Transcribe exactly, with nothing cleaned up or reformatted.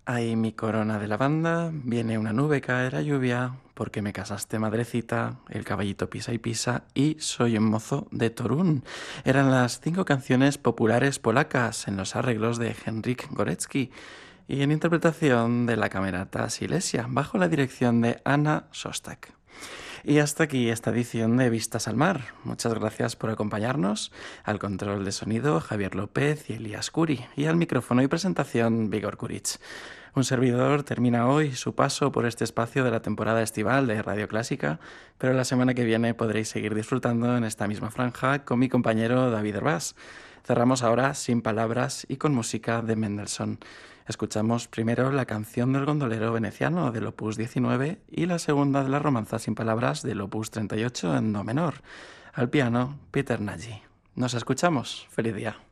Ay, mi corona de lavanda, viene una nube, caerá lluvia, porque me casaste madrecita, el caballito pisa y pisa, y soy un mozo de Torún. Eran las cinco canciones populares polacas en los arreglos de Henryk Górecki y en interpretación de la camerata Silesia, bajo la dirección de Anna Sostak. Y hasta aquí esta edición de Vistas al Mar. Muchas gracias por acompañarnos. Al control de sonido, Javier López y Elías Curi. Y al micrófono y presentación, Vigor Kuric. Un servidor termina hoy su paso por este espacio de la temporada estival de Radio Clásica, pero la semana que viene podréis seguir disfrutando en esta misma franja con mi compañero David Herbás. Cerramos ahora sin palabras y con música de Mendelssohn. Escuchamos primero la canción del gondolero veneciano del opus diecinueve y la segunda de la romanza sin palabras del opus treinta y ocho en do menor. Al piano, Peter Nagy. Nos escuchamos. Feliz día.